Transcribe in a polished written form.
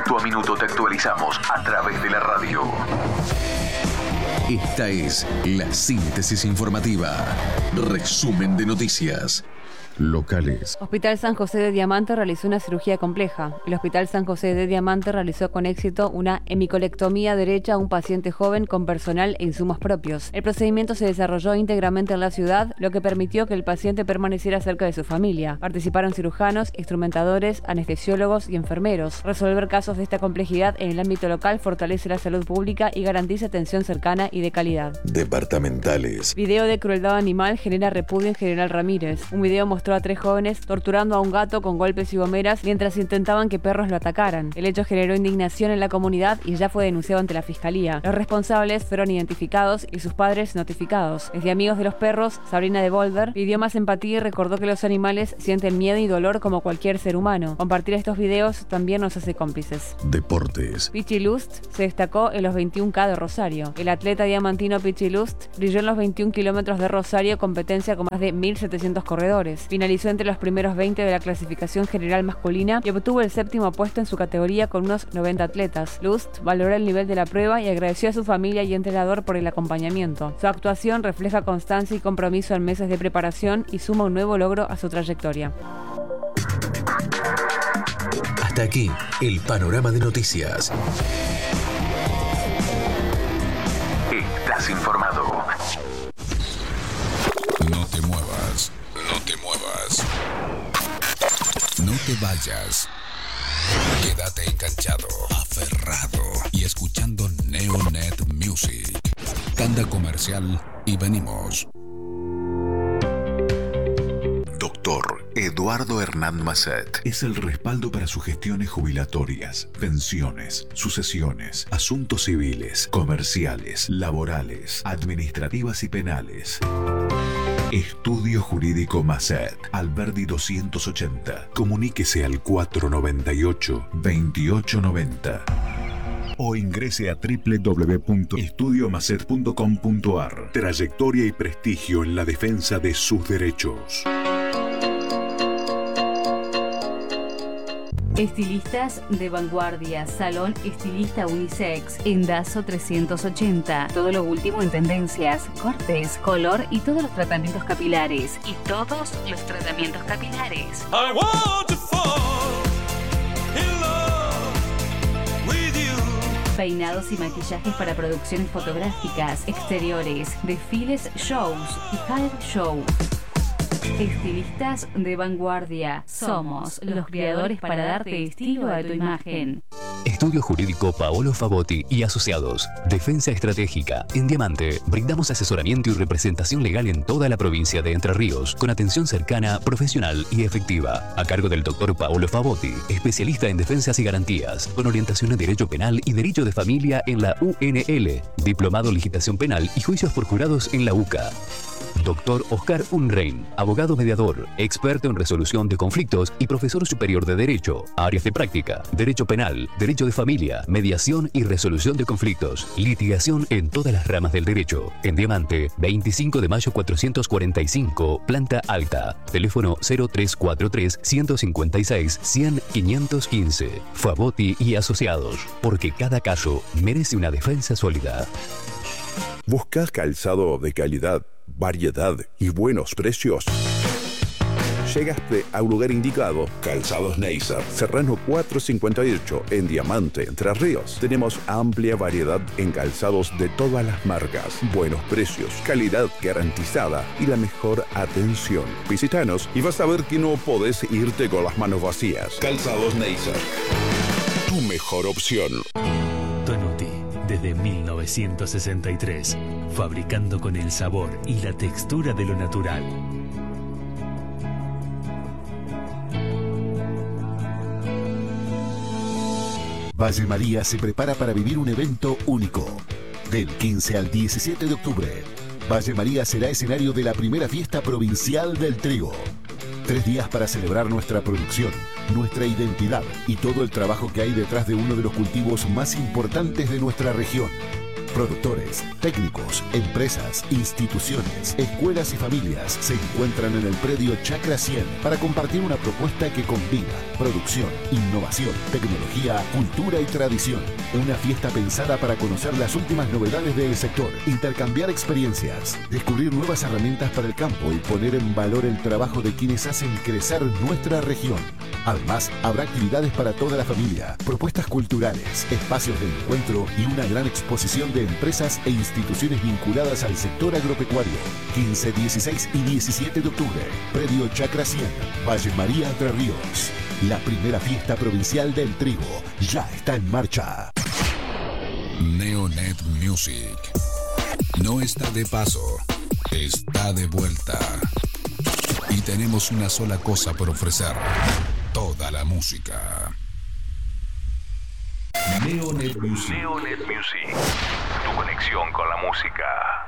Minuto a minuto te actualizamos a través de la radio. Esta es la síntesis informativa. Resumen de noticias. Locales. Hospital San José de Diamante realizó una cirugía compleja. El Hospital San José de Diamante realizó con éxito una hemicolectomía derecha a un paciente joven con personal e insumos propios. El procedimiento se desarrolló íntegramente en la ciudad, lo que permitió que el paciente permaneciera cerca de su familia. Participaron cirujanos, instrumentadores, anestesiólogos y enfermeros. Resolver casos de esta complejidad en el ámbito local fortalece la salud pública y garantiza atención cercana y de calidad. Departamentales. Video de crueldad animal genera repudio en General Ramírez. Un video mostró a 3 jóvenes torturando a un gato con golpes y gomeras mientras intentaban que perros lo atacaran. El hecho generó indignación en la comunidad y ya fue denunciado ante la fiscalía. Los responsables fueron identificados y sus padres notificados. Desde Amigos de los Perros, Sabrina de Boulder pidió más empatía y recordó que los animales sienten miedo y dolor como cualquier ser humano. Compartir estos videos también nos hace cómplices. Deportes. Pichi Lust se destacó en los 21K de Rosario. El atleta diamantino Pichi Lust brilló en los 21 kilómetros de Rosario, competencia con más de 1.700 corredores. Finalizó entre los primeros 20 de la clasificación general masculina y obtuvo el 7º puesto en su categoría con unos 90 atletas. Lust valoró el nivel de la prueba y agradeció a su familia y entrenador por el acompañamiento. Su actuación refleja constancia y compromiso en meses de preparación y suma un nuevo logro a su trayectoria. Hasta aquí el panorama de noticias. Estás informado. No te muevas. No te muevas. No te vayas. Quédate enganchado, aferrado y escuchando Neonet Music. Tanda comercial y venimos. Doctor Eduardo Hernán Masset es el respaldo para sus gestiones jubilatorias, pensiones, sucesiones, asuntos civiles, comerciales, laborales, administrativas y penales. Estudio Jurídico Masset, Alberdi 280. Comuníquese al 498-2890 o ingrese a www.estudiomasset.com.ar. Trayectoria y prestigio en la defensa de sus derechos. Estilistas de vanguardia, Salón Estilista Unisex, en Dazo 380. Todo lo último en tendencias, cortes, color y todos los tratamientos capilares. I want to fall in love with you. Peinados y maquillajes para producciones fotográficas, exteriores, desfiles, shows y talk show. Estilistas de vanguardia. Somos los creadores para darte estilo a tu imagen. Estudio Jurídico Paolo Favotti y Asociados. Defensa estratégica. En Diamante, brindamos asesoramiento y representación legal en toda la provincia de Entre Ríos, con atención cercana, profesional y efectiva. A cargo del doctor Paolo Favotti, especialista en defensas y garantías, con orientación en Derecho Penal y Derecho de Familia en la UNL. Diplomado en Legislación Penal y Juicios por Jurados en la UCA. Doctor Oscar Unrein, abogado mediador, experto en resolución de conflictos y profesor superior de Derecho. Áreas de práctica: Derecho Penal, Derecho de Familia, Mediación y Resolución de Conflictos. Litigación en todas las ramas del derecho. En Diamante, 25 de mayo 445, planta alta. Teléfono 0343-156-100-515. Favotti y Asociados, porque cada caso merece una defensa sólida. ¿Buscas calzado de calidad, variedad y buenos precios? Llegaste a un lugar indicado. Calzados Neisser, Serrano 458, en Diamante, Entre Ríos. Tenemos amplia variedad en calzados de todas las marcas, buenos precios, calidad garantizada y la mejor atención. Visítanos y vas a ver que no podés irte con las manos vacías. Calzados Neisser, tu mejor opción. Tonuti, desde 1963, fabricando con el sabor y la textura de lo natural. Valle María se prepara para vivir un evento único. Del 15 al 17 de octubre, Valle María será escenario de la primera fiesta provincial del trigo. 3 días para celebrar nuestra producción, nuestra identidad y todo el trabajo que hay detrás de uno de los cultivos más importantes de nuestra región. Productores, técnicos, empresas, instituciones, escuelas y familias se encuentran en el predio Chacra 100 para compartir una propuesta que combina producción, innovación, tecnología, cultura y tradición. Una fiesta pensada para conocer las últimas novedades del sector, intercambiar experiencias, descubrir nuevas herramientas para el campo y poner en valor el trabajo de quienes hacen crecer nuestra región. Además, habrá actividades para toda la familia, propuestas culturales, espacios de encuentro y una gran exposición de empresas e instituciones vinculadas al sector agropecuario. 15, 16 y 17 de octubre, predio Chacra 100, Valle María, Entre Ríos. La primera fiesta provincial del trigo ya está en marcha. Neonet Music no está de paso, está de vuelta. Y tenemos una sola cosa por ofrecer: toda la música. Neonet Music. Neonet Music. Tu conexión con la música.